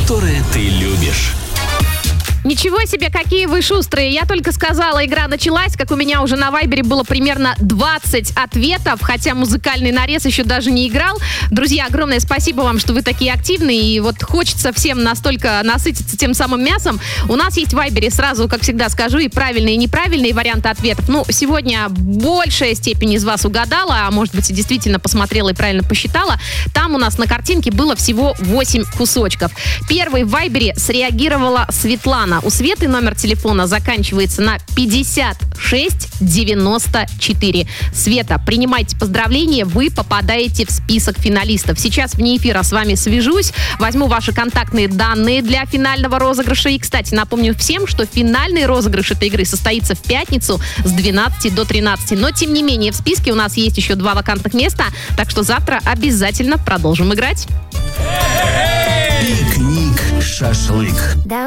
которые ты любишь. Ничего себе, какие вы шустрые. Я только сказала, игра началась, как у меня уже на Вайбере было примерно 20 ответов, хотя музыкальный нарез еще даже не играл. Друзья, огромное спасибо вам, что вы такие активные, и вот хочется всем настолько насытиться тем самым мясом. У нас есть в Вайбере, сразу, как всегда скажу, и правильные, и неправильные варианты ответов. Ну, сегодня большая степень из вас угадала, а может быть и действительно посмотрела и правильно посчитала. Там у нас на картинке было всего 8 кусочков. Первый в Вайбере среагировала Светлана. У Светы номер телефона заканчивается на 5694. Света, принимайте поздравления, вы попадаете в список финалистов. Сейчас вне эфира с вами свяжусь, возьму ваши контактные данные для финального розыгрыша. И, кстати, напомню всем, что финальный розыгрыш этой игры состоится в пятницу с 12 до 13. Но, тем не менее, в списке у нас есть еще 2 вакантных места, так что завтра обязательно продолжим играть. Пикник, шашлык.